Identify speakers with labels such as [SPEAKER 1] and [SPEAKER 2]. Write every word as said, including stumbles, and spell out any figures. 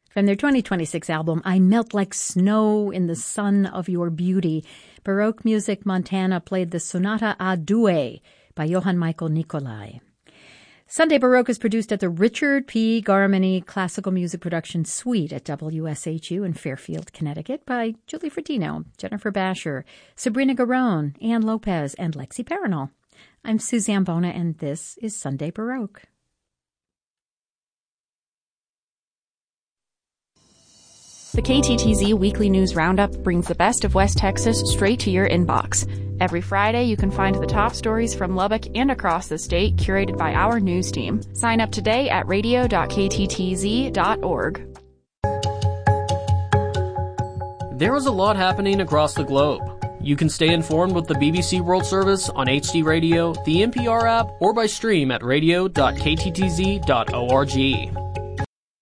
[SPEAKER 1] From their twenty twenty-six album, I Melt Like Snow in the Sun of Your Beauty, Baroque Music Montana played the Sonata a Due by Johann Michael Nicolai. Sunday Baroque is produced at the Richard P. Garmany Classical Music Production Suite at W S H U in Fairfield, Connecticut by Julie Fratino, Jennifer Basher, Sabrina Garone, Ann Lopez, and Lexi Paranol. I'm Suzanne Bona, and this is Sunday Baroque.
[SPEAKER 2] The K T T Z Weekly News Roundup brings the best of West Texas straight to your inbox. Every Friday, you can find the top stories from Lubbock and across the state, curated by our news team. Sign up today at radio dot k t t z dot org.
[SPEAKER 3] There is a lot happening across the globe. You can stay informed with the B B C World Service on H D Radio, the N P R app, or by stream at radio dot k t t z dot org.